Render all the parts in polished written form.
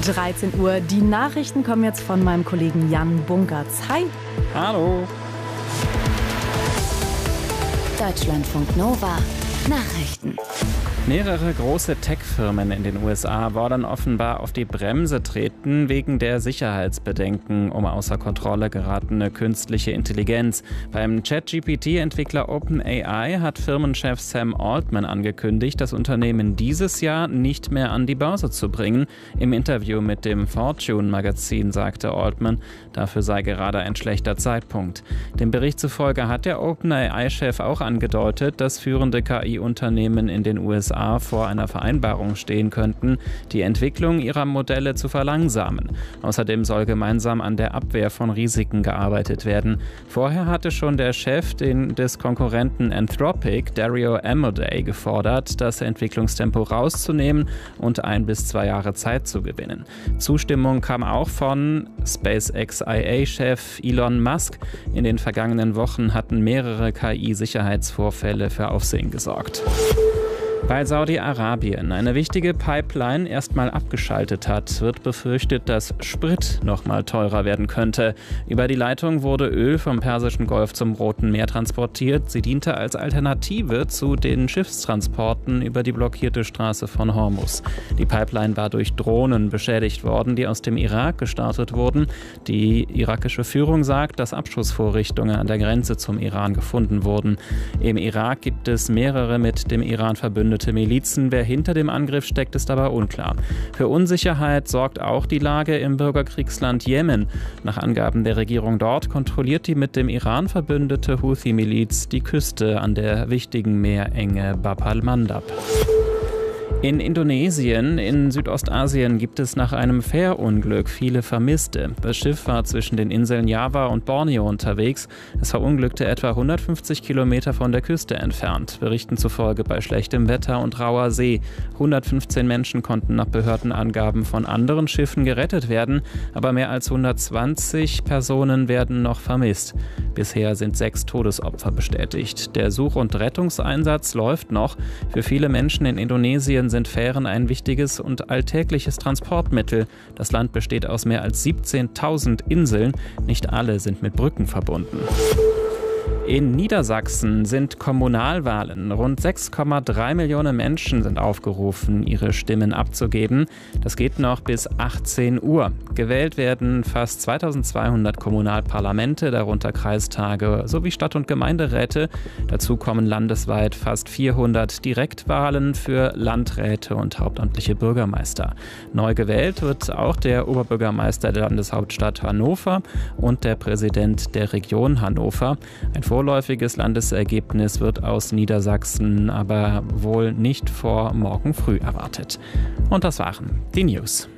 13 Uhr. Die Nachrichten kommen jetzt von meinem Kollegen Jan Bunkertz. Hi. Hallo. Deutschlandfunk Nova. Nachrichten. Mehrere große Tech-Firmen in den USA wollen offenbar auf die Bremse treten wegen der Sicherheitsbedenken um außer Kontrolle geratene künstliche Intelligenz. Beim ChatGPT-Entwickler OpenAI hat Firmenchef Sam Altman angekündigt, das Unternehmen dieses Jahr nicht mehr an die Börse zu bringen. Im Interview mit dem Fortune-Magazin sagte Altman, dafür sei gerade ein schlechter Zeitpunkt. Dem Bericht zufolge hat der OpenAI-Chef auch angedeutet, dass führende KI-Unternehmen in den USA vor einer Vereinbarung stehen könnten, die Entwicklung ihrer Modelle zu verlangsamen. Außerdem soll gemeinsam an der Abwehr von Risiken gearbeitet werden. Vorher hatte schon der Chef des Konkurrenten Anthropic, Dario Amodei, gefordert, das Entwicklungstempo rauszunehmen und 1 bis 2 Jahre Zeit zu gewinnen. Zustimmung kam auch von SpaceX IA-Chef Elon Musk. In den vergangenen Wochen hatten mehrere KI-Sicherheitsvorfälle für Aufsehen gesorgt. Weil Saudi-Arabien eine wichtige Pipeline erstmal abgeschaltet hat, wird befürchtet, dass Sprit nochmal teurer werden könnte. Über die Leitung wurde Öl vom Persischen Golf zum Roten Meer transportiert. Sie diente als Alternative zu den Schiffstransporten über die blockierte Straße von Hormuz. Die Pipeline war durch Drohnen beschädigt worden, die aus dem Irak gestartet wurden. Die irakische Führung sagt, dass Abschussvorrichtungen an der Grenze zum Iran gefunden wurden. Im Irak gibt es mehrere mit dem Iran verbündete Milizen. Wer hinter dem Angriff steckt, ist aber unklar. Für Unsicherheit sorgt auch die Lage im Bürgerkriegsland Jemen. Nach Angaben der Regierung dort kontrolliert die mit dem Iran verbündete Houthi-Miliz die Küste an der wichtigen Meerenge Bab al-Mandab. In Indonesien, in Südostasien, gibt es nach einem Fährunglück viele Vermisste. Das Schiff war zwischen den Inseln Java und Borneo unterwegs. Es verunglückte etwa 150 Kilometer von der Küste entfernt, Berichten zufolge bei schlechtem Wetter und rauer See. 115 Menschen konnten nach Behördenangaben von anderen Schiffen gerettet werden, aber mehr als 120 Personen werden noch vermisst. Bisher sind 6 Todesopfer bestätigt. Der Such- und Rettungseinsatz läuft noch. Für viele Menschen in Indonesien sind Fähren ein wichtiges und alltägliches Transportmittel. Das Land besteht aus mehr als 17.000 Inseln. Nicht alle sind mit Brücken verbunden. In Niedersachsen sind Kommunalwahlen. Rund 6,3 Millionen Menschen sind aufgerufen, ihre Stimmen abzugeben. Das geht noch bis 18 Uhr. Gewählt werden fast 2200 Kommunalparlamente, darunter Kreistage sowie Stadt- und Gemeinderäte. Dazu kommen landesweit fast 400 Direktwahlen für Landräte und hauptamtliche Bürgermeister. Neu gewählt wird auch der Oberbürgermeister der Landeshauptstadt Hannover und der Präsident der Region Hannover. Ein vorläufiges Landesergebnis wird aus Niedersachsen aber wohl nicht vor morgen früh erwartet. Und das waren die News.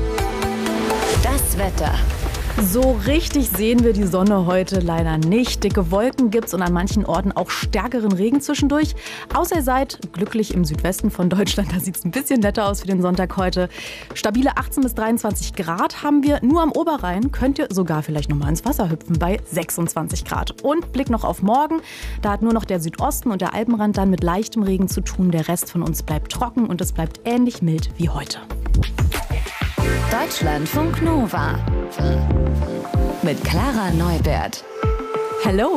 Das Wetter. So richtig sehen wir die Sonne heute leider nicht. Dicke Wolken gibt's und an manchen Orten auch stärkeren Regen zwischendurch. Außer ihr seid glücklich im Südwesten von Deutschland. Da sieht's ein bisschen netter aus für den Sonntag heute. Stabile 18 bis 23 Grad haben wir. Nur am Oberrhein könnt ihr sogar vielleicht noch mal ins Wasser hüpfen bei 26 Grad. Und Blick noch auf morgen. Da hat nur noch der Südosten und der Alpenrand dann mit leichtem Regen zu tun. Der Rest von uns bleibt trocken und es bleibt ähnlich mild wie heute. Deutschlandfunk Nova. Mit Clara Neubert. Hello.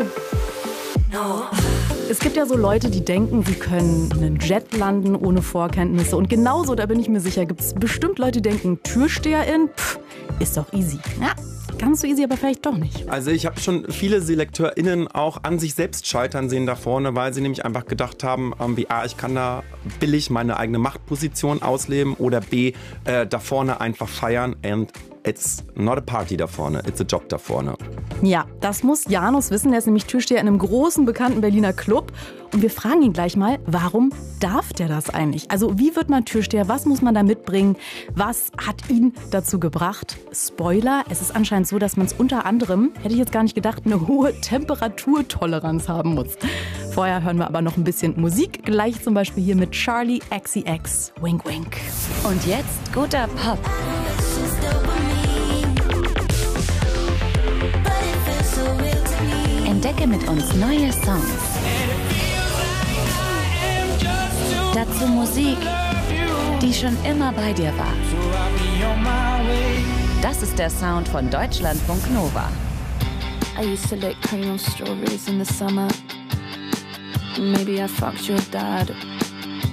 Es gibt ja so Leute, die denken, sie können einen Jet landen ohne Vorkenntnisse. Und genauso, da bin ich mir sicher, gibt es bestimmt Leute, die denken, Türsteherin, ist doch easy. Ja, ganz so easy, aber vielleicht doch nicht. Also ich habe schon viele SelekteurInnen auch an sich selbst scheitern sehen da vorne, weil sie nämlich einfach gedacht haben, wie A, ich kann da billig meine eigene Machtposition ausleben oder B, da vorne einfach feiern and it's not a party da vorne, it's a job da vorne. Ja, das muss Janus wissen, der ist nämlich Türsteher in einem großen, bekannten Berliner Club. Und wir fragen ihn gleich mal, warum darf der das eigentlich? Also wie wird man Türsteher, was muss man da mitbringen? Was hat ihn dazu gebracht? Spoiler, es ist anscheinend so, dass man es unter anderem, hätte ich jetzt gar nicht gedacht, eine hohe Temperaturtoleranz haben muss. Vorher hören wir aber noch ein bisschen Musik, gleich zum Beispiel hier mit Charli XCX, Wink Wink. Und jetzt guter Pop. Entdecke mit uns neue Songs. Dazu Musik, die schon immer bei dir war. Das ist der Sound von Deutschlandfunk Nova. I used to lick cream on strawberries in the summer. Maybe I fucked your dad.